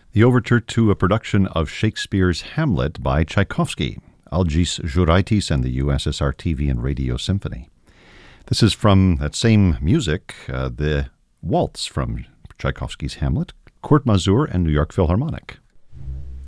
The overture to a production of Shakespeare's Hamlet by Tchaikovsky, Algis Juraitis and the USSR TV and Radio Symphony. This is from that same music, the waltz from Tchaikovsky's Hamlet, Kurt Masur and New York Philharmonic.